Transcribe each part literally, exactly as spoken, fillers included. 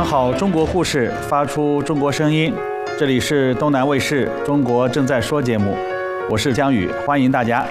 讲好中国故事，发出中国声音。这里是东南卫视《中国正在说》节目，我是江宇，欢迎大家。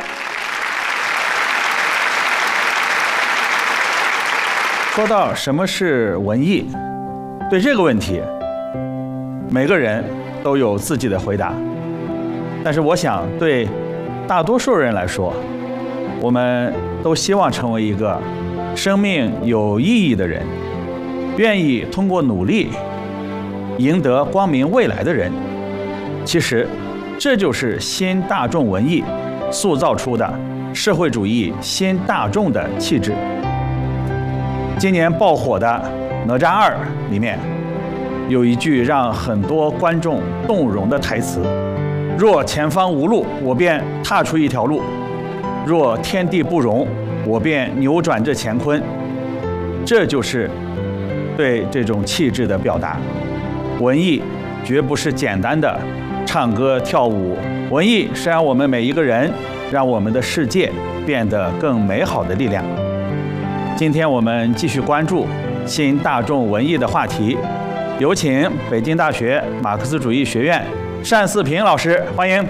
说到什么是文艺，对这个问题，每个人都有自己的回答。但是我想，对大多数人来说，我们都希望成为一个生命有意义的人，愿意通过努力赢得光明未来的人。其实，这就是新大众文艺塑造出的社会主义新大众的气质。今年爆火的《哪吒二》里面有一句让很多观众动容的台词：若前方无路，我便踏出一条路；若天地不容，我便扭转这乾坤。这就是对这种气质的表达。文艺绝不是简单的唱歌跳舞，文艺是让我们每一个人，让我们的世界变得更美好的力量。今天我们继续关注新大众文艺的话题，有请北京大学马克思主义学院单四平老师，欢迎。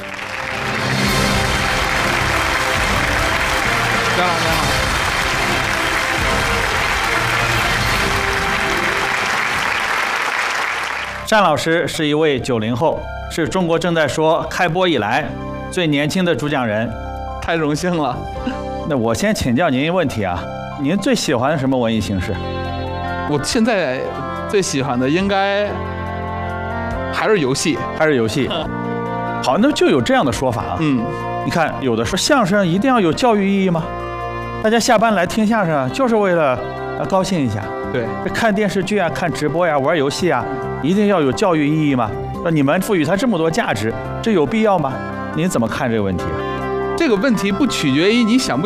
张老师好。 单老师是一位九零后，是中国正在说开播以来最年轻的主讲人， 太荣幸了。 那我先请教您一个问题啊，您最喜欢什么文艺形式？ 我现在最喜欢的应该还是游戏， 还是游戏。好，那就有这样的说法啊。 嗯， 你看，有的说相声一定要有教育意义吗？大家下班来听相声就是为了呃高兴一下。 对， 这看电视剧啊、看直播呀、玩游戏啊，一定要有教育意义吗？那你们赋予它这么多价值，这有必要吗？您怎么看这个问题？ 这个问题不取决于你想不